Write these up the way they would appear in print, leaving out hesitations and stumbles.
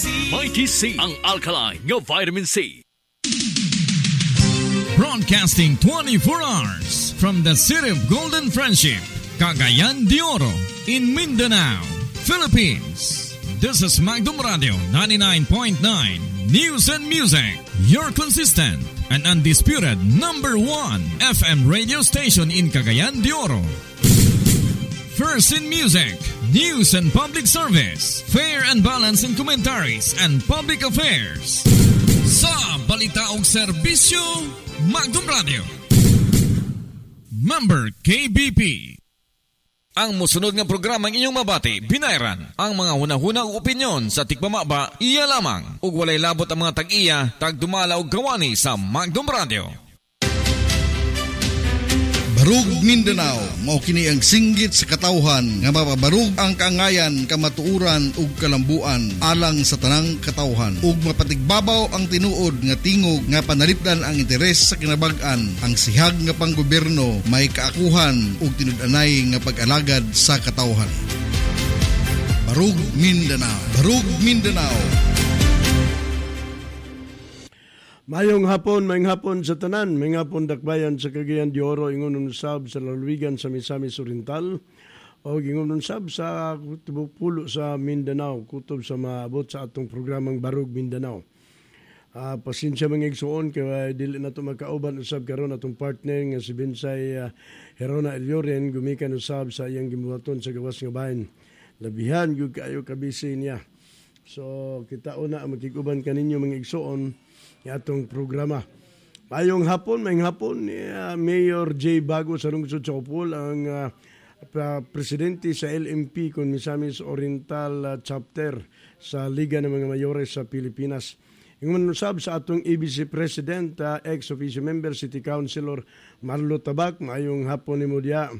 Mighty C, ang alkaline nga vitamin C. Broadcasting 24 hours from the city of Golden Friendship, Cagayan de Oro, in Mindanao, Philippines. This is Magdum Radio 99.9 News and Music, your consistent and undisputed number 1 FM radio station in Cagayan de Oro. First in music, news and public service, fair and balanced in commentaries and public affairs. Sa balita og serbisyo, Magdum Radio. Member KBP. Ang musunod nga programa ng inyong mabati, binayran. Ang mga hunahunang opinyon sa tikpamaba, iya lamang. Ug walay labot ang mga tag-iya, tagdumala og gawani sa Magdum Radio. Barug Mindanao, mao kini ang singgit sa katawhan nga mapabarug ang kaangayan, kamatuuran ug kalambuan alang sa tanang katawhan ug mapatigbabaw ang tinuod nga tingog nga panalipdan ang interes sa kinabag-an. Ang sihag nga panggobyerno may kaakuhan ug tinud-anay nga pag-alagad sa katawhan. Barug Mindanao, Barug Mindanao. Mayong hapon sa tanan, may hapon dakbayan sa Cagayan de Oro, ingon sab sa lalawigan sa Misamis Oriental, o ingon sab sa pulo sa Mindanao, kutob sa maabot sa atong programang Barug Mindanao. Pasensya mga igsuon, kaya dili na ito magkauban usab karon atong partner nga si Binsay Herona Elioren, gumikan usab sa iyang gibuhaton sa gawas nga bahin. Labihan, yung kayo kabisi niya. So, kita una magkikuban kaninyo mga igsuon, atong programa. Mayong hapon ni Mayor J. Bago sa lungsod sa Kupol, ang presidente sa LMP kung Misamis Oriental Chapter sa Liga ng mga Mayores sa Pilipinas. Yung manusab sa atong ABC President, ex-officio member, City Councilor Marlo Tabak. Mayong hapon ni Mudia.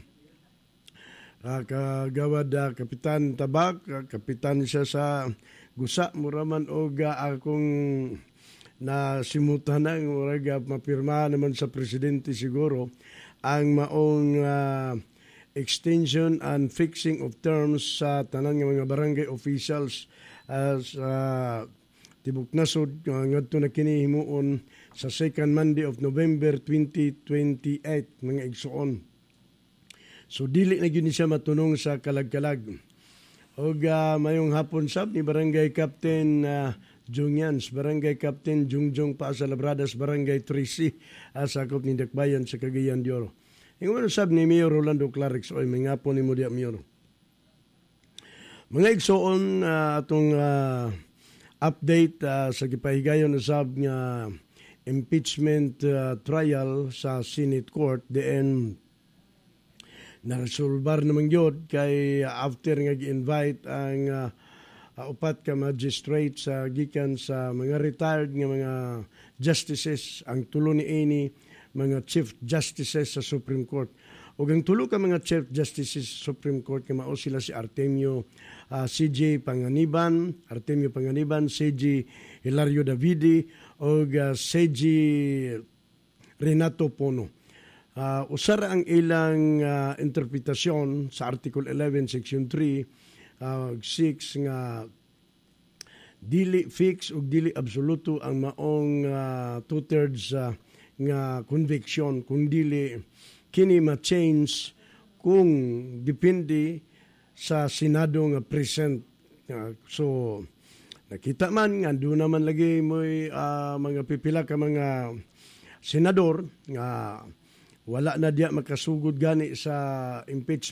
Kagawad Kapitan Tabak, kapitan siya sa Gusa, Muraman o akong na simutan ng mapirma naman sa presidente siguro ang maong extension and fixing of terms sa tanan ng mga barangay officials sa Tibok Nasod ngadto na kini himuon sa second Monday of November 2028 mga igsuon. So dili na gyud siya matunong sa kalag-kalag. Og mayong hapon sab ni Barangay Captain Jungyans, Barangay Captain Jungjong Paasa Labradas, Barangay Trisi, sakop ni Dakbayan sa Cagayan de Oro. Yung sab ni Mayor Rolando Clarix, oy may ngapon ni Mudia Mayor. Mga igsoon atong update sa gipahigayon usab nga impeachment trial sa Senate Court, then naresolbar naman yun kay after nga gi-invite ang upat ka magistrate sa gikan sa mga retired nga mga justices, ang tulo ni Eni mga chief justices sa Supreme Court. O ang tulo ka mga chief justices sa Supreme Court nga mao sila si Artemio CJ Panganiban, CJ Hilario Davide o CJ Renato Pono. Usara ang ilang interpretasyon sa Article 11, Section 3, 6 nga dili fix ug dili absoluto ang maong 2/3 nga conviction kung dili kini ma-change kung depende sa Senado nga present. So nakita man nga doon naman lagi mo'y mga pipila ka mga senador nga wala na diya makasugod gani sa impeachment